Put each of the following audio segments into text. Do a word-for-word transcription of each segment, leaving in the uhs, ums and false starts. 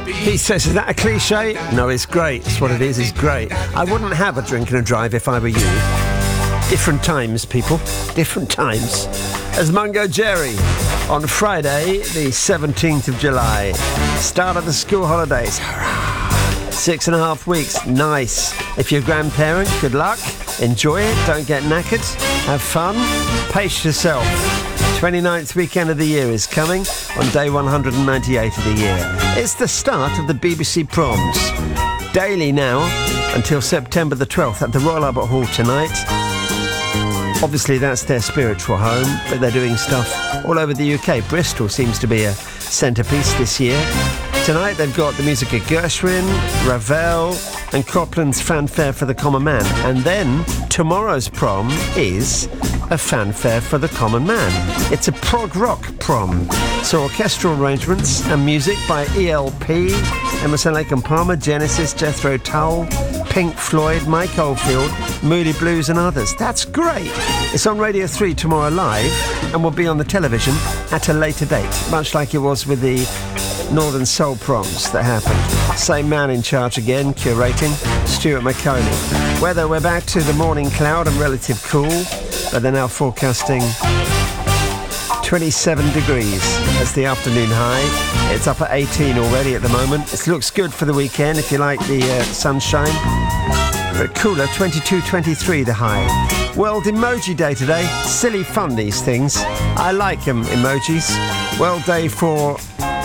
He says, is that a cliche? No, it's great. It's what it is. It's great. I wouldn't have a drink and a drive if I were you. Different times, people. Different times. As Mungo Jerry on Friday, the seventeenth of July. Start of the school holidays. Hurrah! Six and a half weeks. Nice. If you're a grandparent, good luck. Enjoy it. Don't get knackered. Have fun. Pace yourself. twenty-ninth weekend of the year is coming on day one hundred ninety-eight of the year. It's the start of the B B C Proms. Daily now until September the twelfth at the Royal Albert Hall tonight. Obviously that's their spiritual home, but they're doing stuff all over the U K. Bristol seems to be a centrepiece this year. Tonight they've got the music of Gershwin, Ravel and Cropland's Fanfare for the Common Man. And then tomorrow's prom is a fanfare for the common man. It's a prog rock prom. So orchestral arrangements and music by E L P, Emerson, Lake and Palmer, Genesis, Jethro Tull, Pink Floyd, Mike Oldfield, Moody Blues and others. That's great. It's on Radio three tomorrow live and will be on the television at a later date, much like it was with the Northern Soul proms that happened. Same man in charge again, curating, Stuart McConey. Weather, we're back to the morning cloud and relative cool, but they're now forecasting twenty-seven degrees as the afternoon high. It's up at eighteen already at the moment. It looks good for the weekend if you like the uh, sunshine. But cooler, twenty-two, twenty-three the high. World Emoji Day today. Silly fun, these things. I like them, emojis. World Day for...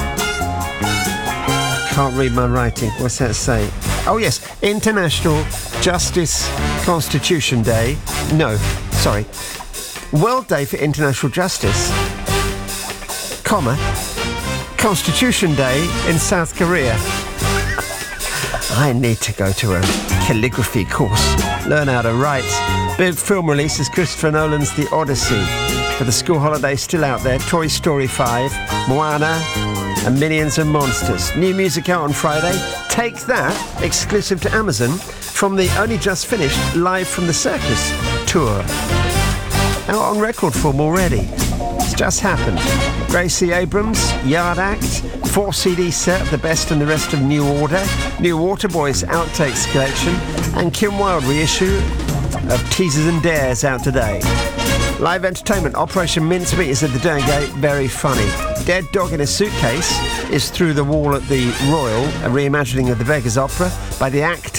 Can't read my writing. What's that say? Oh yes, International Justice Constitution Day. No, sorry. World Day for International Justice, comma, Constitution Day in South Korea. I need to go to a calligraphy course, learn how to write. Big film releases Christopher Nolan's The Odyssey. For the school holiday still out there, Toy Story five, Moana, and Minions and Monsters. New music out on Friday. Take That, exclusive to Amazon, from the only just finished Live from the Circus tour. Out on record form already. It's just happened. Gracie Abrams, Yard Act, four C D set of the best and the rest of New Order, New Waterboys Outtakes collection, and Kim Wilde reissue of Teasers and Dares out today. Live entertainment, Operation Mincemeat is at the Derngate, very funny. Dead Dog in a Suitcase is Through the Wall at the Royal, a reimagining of the Vegas Opera by the actor